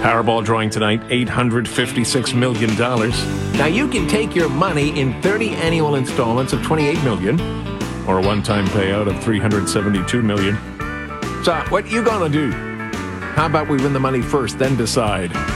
Powerball drawing tonight, $856 million. Now you can take your money in 30 annual installments of $28 million, or a one-time payout of $372 million. So what you gonna do? How about we win the money first, then decide?